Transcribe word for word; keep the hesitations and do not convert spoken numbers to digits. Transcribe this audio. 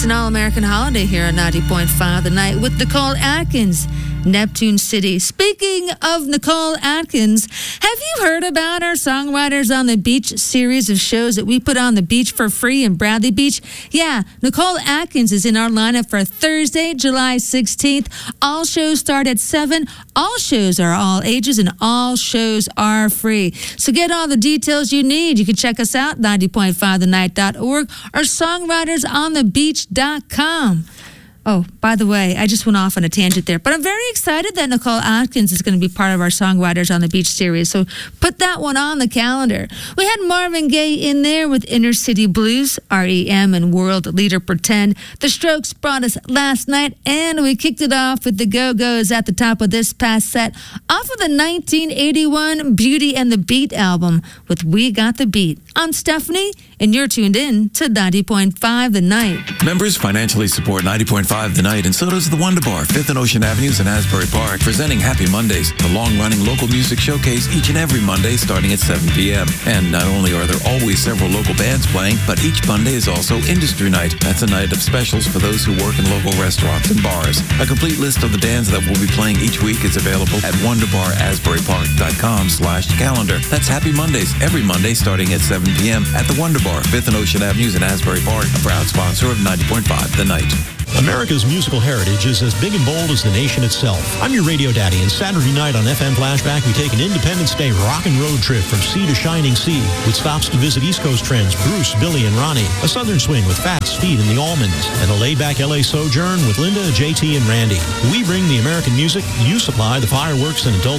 an all-American holiday here on ninety point five The Night with Nicole Atkins, Neptune City. Speaking of Nicole Atkins, have you heard about our Songwriters on the Beach series of shows that we put on the beach for free in Bradley Beach? Yeah, Nicole Atkins is in our lineup for Thursday, July sixteenth. All shows start at seven. All shows are all ages and all shows are free. So get all the details you need. You can check us out, ninety point five the night dot org or songwriters on the beach dot com. Oh, by the way, I just went off on a tangent there, but I'm very excited that Nicole Atkins is going to be part of our Songwriters on the Beach series, so put that one on the calendar. We had Marvin Gaye in there with Inner City Blues, R E M and World Leader Pretend. The Strokes brought us last night, and we kicked it off with the Go-Go's at the top of this past set, off of the nineteen eighty-one Beauty and the Beat album with We Got the Beat. I'm Stephanie, and you're tuned in to ninety point five The Night. Members financially support ninety point five The Night, and so does the Wonder Bar, fifth and Ocean Avenues in Asbury Park, presenting Happy Mondays, the long-running local music showcase each and every Monday starting at seven p.m. And not only are there always several local bands playing, but each Monday is also Industry Night. That's a night of specials for those who work in local restaurants and bars. A complete list of the bands that will be playing each week is available at wonderbarasburypark.com slash calendar. That's Happy Mondays, every Monday starting at seven p.m. at the Wonder Bar, fifth and Ocean Avenues in Asbury Park, a proud sponsor of ninety point five The Night. America's musical heritage is as big and bold as the nation itself. I'm your radio daddy, and Saturday night on F M Flashback, we take an Independence Day rock and road trip from sea to shining sea, with stops to visit East Coast trends Bruce, Billy, and Ronnie, a southern swing with Fats, Speed, and the Allmans, and a laid-back L A sojourn with Linda, J T, and Randy. We bring the American music, you supply the fireworks and adult